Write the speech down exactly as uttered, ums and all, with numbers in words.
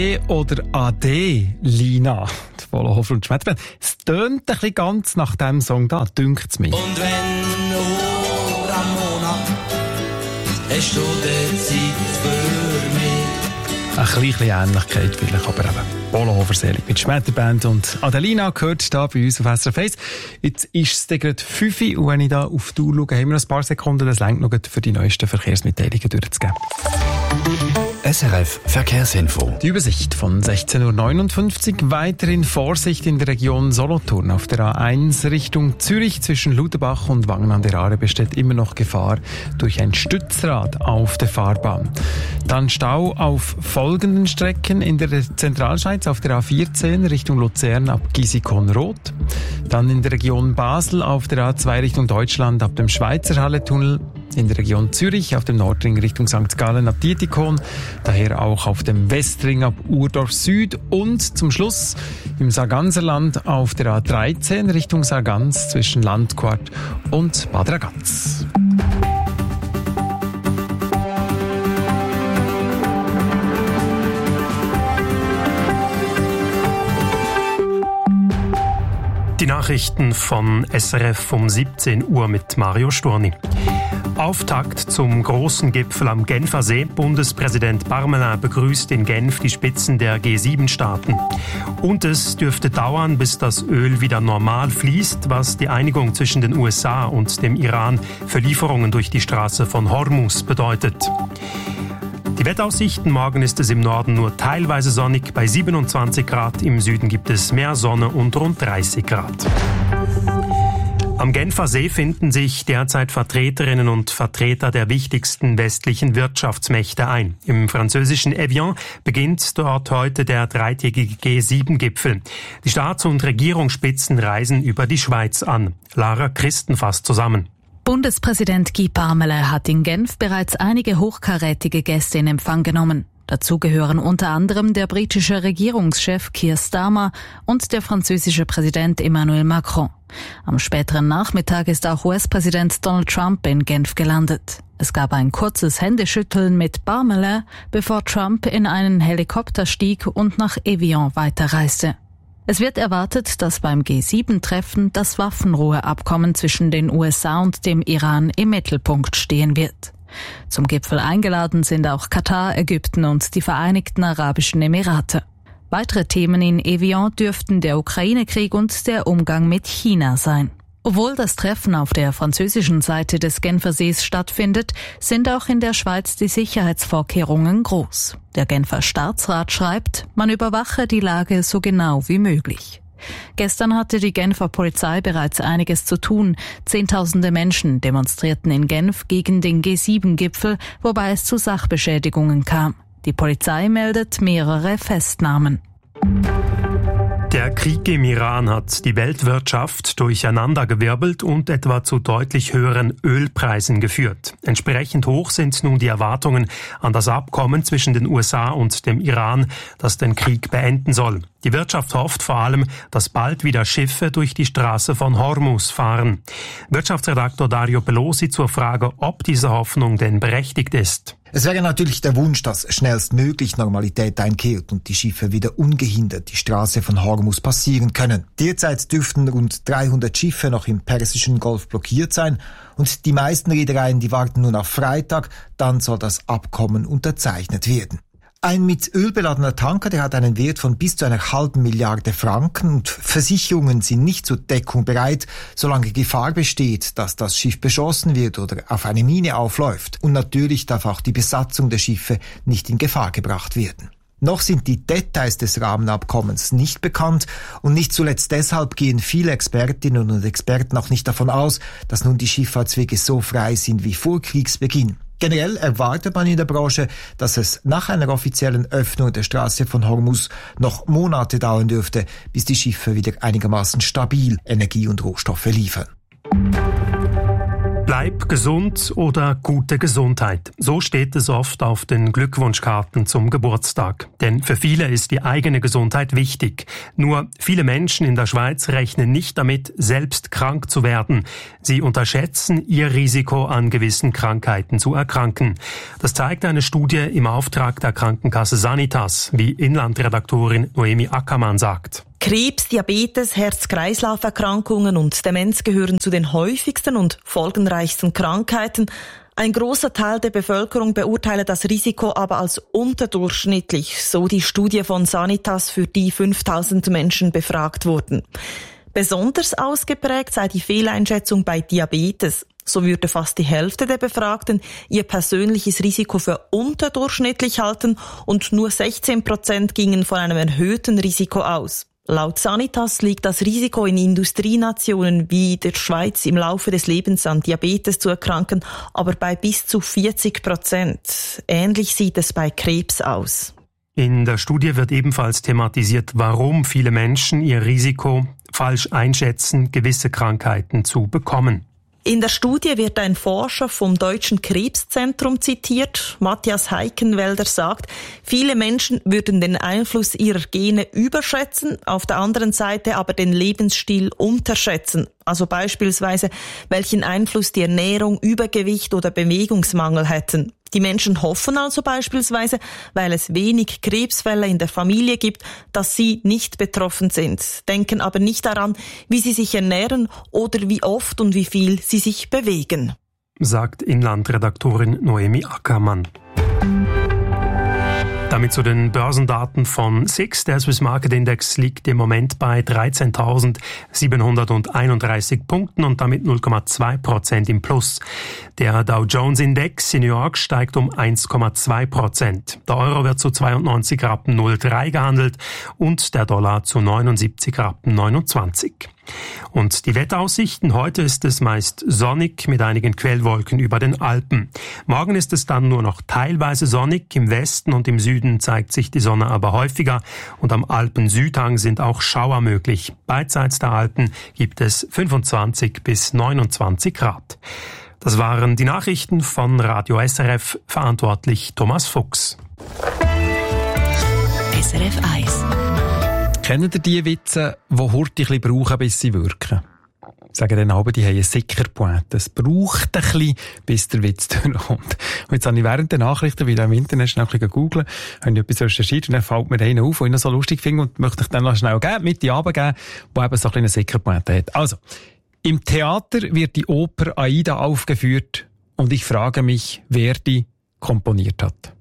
Oder A D, Lina, die Polohofer und Schmetterband. Es tönt ein bisschen ganz nach diesem Song da, dünkt's mir. Und wenn nur am Monat hast du die Zeit für mich. Eine kleine Ähnlichkeit vielleicht, aber eben Polohofer selig mit Schmetterband und Adelina gehört da bei uns auf S R F eins. Jetzt ist es gerade fünf Uhr und wenn ich da auf die Uhr schaue, haben wir noch ein paar Sekunden, das reicht noch für die neuesten Verkehrsmitteilungen durchzugeben. S R F Verkehrsinfo. Die Übersicht von sechzehn Uhr neunundfünfzig. Weiterhin Vorsicht in der Region Solothurn. Auf der A eins Richtung Zürich zwischen Luderbach und Wangen an der Aare besteht immer noch Gefahr durch ein Stützrad auf der Fahrbahn. Dann Stau auf folgenden Strecken in der Zentralschweiz auf der A vierzehn Richtung Luzern ab Gisikon-Roth. Dann in der Region Basel auf der A zwei Richtung Deutschland ab dem Schweizer Halletunnel. In der Region Zürich auf dem Nordring Richtung Sankt Gallen ab Dietikon, daher auch auf dem Westring ab Urdorf Süd und zum Schluss im Sarganserland auf der A dreizehn Richtung Sargans zwischen Landquart und Bad Ragaz. Die Nachrichten von S R F um siebzehn Uhr mit Mario Storni. Auftakt zum großen Gipfel am Genfersee. Bundespräsident Parmelin begrüßt in Genf die Spitzen der G sieben Staaten. Und es dürfte dauern, bis das Öl wieder normal fließt, was die Einigung zwischen den U S A und dem Iran für Lieferungen durch die Straße von Hormuz bedeutet. Die Wetteraussichten: Morgen ist es im Norden nur teilweise sonnig bei siebenundzwanzig Grad, im Süden gibt es mehr Sonne und rund dreißig Grad. Am Genfer See finden sich derzeit Vertreterinnen und Vertreter der wichtigsten westlichen Wirtschaftsmächte ein. Im französischen Evian beginnt dort heute der dreitägige G sieben Gipfel. Die Staats- und Regierungsspitzen reisen über die Schweiz an. Lara Christen fasst zusammen. Bundespräsident Guy Parmelin hat in Genf bereits einige hochkarätige Gäste in Empfang genommen. Dazu gehören unter anderem der britische Regierungschef Keir Starmer und der französische Präsident Emmanuel Macron. Am späteren Nachmittag ist auch U S-Präsident Donald Trump in Genf gelandet. Es gab ein kurzes Händeschütteln mit Parmelin, bevor Trump in einen Helikopter stieg und nach Evian weiterreiste. Es wird erwartet, dass beim G sieben Treffen das Waffenruheabkommen zwischen den U S A und dem Iran im Mittelpunkt stehen wird. Zum Gipfel eingeladen sind auch Katar, Ägypten und die Vereinigten Arabischen Emirate. Weitere Themen in Evian dürften der Ukraine-Krieg und der Umgang mit China sein. Obwohl das Treffen auf der französischen Seite des Genfersees stattfindet, sind auch in der Schweiz die Sicherheitsvorkehrungen groß. Der Genfer Staatsrat schreibt, man überwache die Lage so genau wie möglich. Gestern hatte die Genfer Polizei bereits einiges zu tun. Zehntausende Menschen demonstrierten in Genf gegen den G sieben Gipfel, wobei es zu Sachbeschädigungen kam. Die Polizei meldet mehrere Festnahmen. Der Krieg im Iran hat die Weltwirtschaft durcheinandergewirbelt und etwa zu deutlich höheren Ölpreisen geführt. Entsprechend hoch sind nun die Erwartungen an das Abkommen zwischen den U S A und dem Iran, das den Krieg beenden soll. Die Wirtschaft hofft vor allem, dass bald wieder Schiffe durch die Straße von Hormuz fahren. Wirtschaftsredaktor Dario Pelosi zur Frage, ob diese Hoffnung denn berechtigt ist. Es wäre natürlich der Wunsch, dass schnellstmöglich Normalität einkehrt und die Schiffe wieder ungehindert die Straße von Hormuz passieren können. Derzeit dürften rund dreihundert Schiffe noch im Persischen Golf blockiert sein und die meisten Reedereien, die warten nun auf Freitag, dann soll das Abkommen unterzeichnet werden. Ein mit Öl beladener Tanker, der hat einen Wert von bis zu einer halben Milliarde Franken und Versicherungen sind nicht zur Deckung bereit, solange Gefahr besteht, dass das Schiff beschossen wird oder auf eine Mine aufläuft. Und natürlich darf auch die Besatzung der Schiffe nicht in Gefahr gebracht werden. Noch sind die Details des Rahmenabkommens nicht bekannt und nicht zuletzt deshalb gehen viele Expertinnen und Experten auch nicht davon aus, dass nun die Schifffahrtswege so frei sind wie vor Kriegsbeginn. Generell erwartet man in der Branche, dass es nach einer offiziellen Öffnung der Straße von Hormuz noch Monate dauern dürfte, bis die Schiffe wieder einigermaßen stabil Energie und Rohstoffe liefern. Bleib gesund oder gute Gesundheit. So steht es oft auf den Glückwunschkarten zum Geburtstag. Denn für viele ist die eigene Gesundheit wichtig. Nur viele Menschen in der Schweiz rechnen nicht damit, selbst krank zu werden. Sie unterschätzen ihr Risiko, an gewissen Krankheiten zu erkranken. Das zeigt eine Studie im Auftrag der Krankenkasse Sanitas, wie Inlandredaktorin Noemi Ackermann sagt. Krebs, Diabetes, Herz-Kreislauf-Erkrankungen und Demenz gehören zu den häufigsten und folgenreichsten Krankheiten. Ein großer Teil der Bevölkerung beurteile das Risiko aber als unterdurchschnittlich, so die Studie von Sanitas, für die fünftausend Menschen befragt wurden. Besonders ausgeprägt sei die Fehleinschätzung bei Diabetes. So würde fast die Hälfte der Befragten ihr persönliches Risiko für unterdurchschnittlich halten und nur sechzehn Prozent gingen von einem erhöhten Risiko aus. Laut Sanitas liegt das Risiko in Industrienationen wie der Schweiz im Laufe des Lebens an Diabetes zu erkranken, aber bei bis zu vierzig Prozent. Ähnlich sieht es bei Krebs aus. In der Studie wird ebenfalls thematisiert, warum viele Menschen ihr Risiko falsch einschätzen, gewisse Krankheiten zu bekommen. In der Studie wird ein Forscher vom Deutschen Krebszentrum zitiert. Matthias Heikenwälder sagt, viele Menschen würden den Einfluss ihrer Gene überschätzen, auf der anderen Seite aber den Lebensstil unterschätzen. Also beispielsweise, welchen Einfluss die Ernährung, Übergewicht oder Bewegungsmangel hätten. Die Menschen hoffen also beispielsweise, weil es wenig Krebsfälle in der Familie gibt, dass sie nicht betroffen sind, denken aber nicht daran, wie sie sich ernähren oder wie oft und wie viel sie sich bewegen. Sagt Inlandredaktorin Noemi Ackermann. Damit zu den Börsendaten von S I X. Der Swiss Market Index liegt im Moment bei dreizehntausendsiebenhunderteinunddreißig Punkten und damit null Komma zwei Prozent im Plus. Der Dow Jones Index in New York steigt um eins Komma zwei Prozent. Der Euro wird zu zweiundneunzig Rappen null Komma drei gehandelt und der Dollar zu neunundsiebzig Rappen neunundzwanzig. Und die Wetteraussichten: Heute ist es meist sonnig mit einigen Quellwolken über den Alpen. Morgen ist es dann nur noch teilweise sonnig. Im Westen und im Süden zeigt sich die Sonne aber häufiger und am Alpen-Südhang sind auch Schauer möglich. Beidseits der Alpen gibt es fünfundzwanzig bis neunundzwanzig Grad. Das waren die Nachrichten von Radio S R F, verantwortlich Thomas Fuchs. S R F eins. Kennt ihr die Witze, die Hurti ein bisschen brauchen, bis sie wirken? Sagen dann aber, die haben eine Sickerpointe. Es braucht ein bisschen, bis der Witz durchkommt. Und jetzt habe ich während der Nachrichten wieder im Internet schnell ein bisschen googeln, habe ich etwas recherchiert und dann fällt mir einer auf, den ich noch so lustig finde und möchte ich dann noch schnell geben, mit die runtergeben, der eben so ein bisschen eine Sickerpointe hat. Also, im Theater wird die Oper Aida aufgeführt und ich frage mich, wer die komponiert hat.